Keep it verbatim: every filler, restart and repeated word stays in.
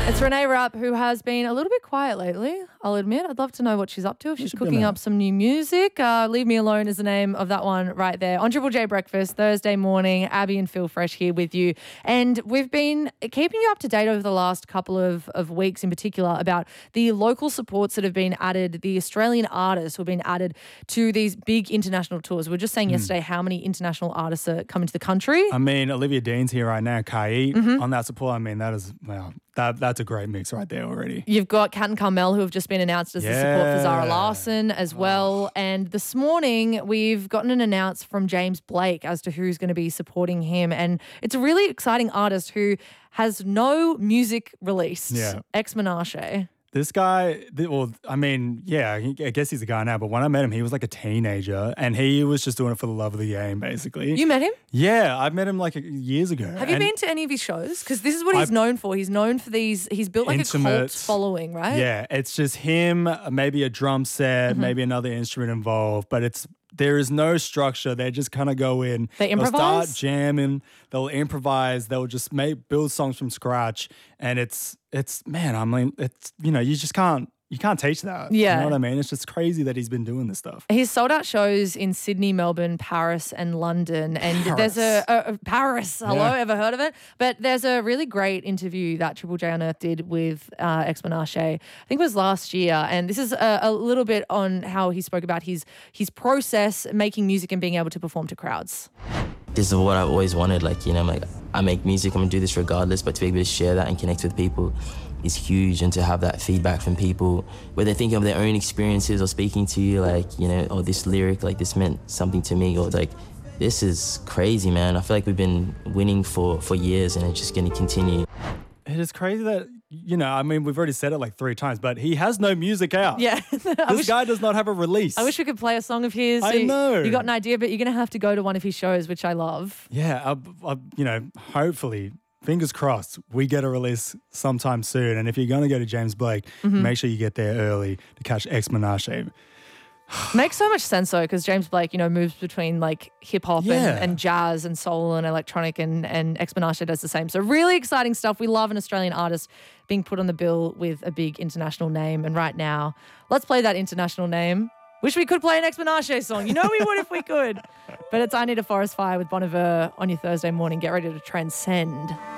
It's Renee Rapp, who has been a little bit quiet lately, I'll admit. I'd love to know what she's up to. If she's cooking up some new music. Uh, Leave Me Alone is the name of that one right there. On Triple J Breakfast, Thursday morning, Abby and Phil Fresh here with you. And we've been keeping you up to date over the last couple of, of weeks in particular about the local supports that have been added, the Australian artists who have been added to these big international tours. We were just saying mm. yesterday how many international artists are coming to the country. I mean, Olivia Dean's here right now, Kai Mm-hmm. on that support. I mean, that is, well, that that's a great mix right there already. You've got Kat and Carmel, who have just been announced as yeah. the support for Zara Larsson as well. Oh. And this morning we've gotten an announce from James Blake as to who's going to be supporting him. And it's a really exciting artist who has no music released. Yeah. Ex Menashe. This guy, well, I mean, yeah, I guess he's a guy now, but when I met him, he was like a teenager and he was just doing it for the love of the game, basically. You met him? Yeah, I met him like years ago. Have you been to any of his shows? Because this is what he's I've, known for. He's known for these, he's built like a cult following, right? Yeah, it's just him, maybe a drum set, mm-hmm. maybe another instrument involved, but it's, there is no structure. They just kind of go in. They improvise? They'll start jamming. They'll improvise. They'll just make build songs from scratch. And it's, it's man, I mean, it's, you know, you just can't, you can't teach that. Yeah. You know what I mean? It's just crazy that he's been doing this stuff. He's sold out shows in Sydney, Melbourne, Paris and London. And Paris. there's a, a, a Paris, hello, yeah. ever heard of it? But there's a really great interview that Triple J Unearthed did with uh, Ex Menashe, I think it was last year. And this is a, a little bit on how he spoke about his, his process making music and being able to perform to crowds. This is what I've always wanted. Like, you know, like I make music, I'm gonna do this regardless, but to be able to share that and connect with people is huge, and to have that feedback from people where they're thinking of their own experiences or speaking to you like, you know, oh, this lyric, like this meant something to me, or like, this is crazy, man. I feel like we've been winning for, for years and it's just gonna continue. It is crazy that, you know, I mean, we've already said it like three times, but he has no music out. Yeah. this wish, guy does not have a release. I wish we could play a song of his. I know. You got an idea, but you're going to have to go to one of his shows, which I love. Yeah, I, I, you know, hopefully, fingers crossed, we get a release sometime soon. And if you're going to go to James Blake, mm-hmm. make sure you get there early to catch Ex Menashe. Makes so much sense though, because James Blake, you know, moves between like hip hop yeah. and, and jazz and soul and electronic, and, and Ex Menashe does the same. So really exciting stuff. We love an Australian artist being put on the bill with a big international name. And right now, let's play that international name. Wish we could play an Ex Menashe song. You know we would if we could. But it's I Need a Forest Fire with Bon Iver on your Thursday morning. Get ready to transcend.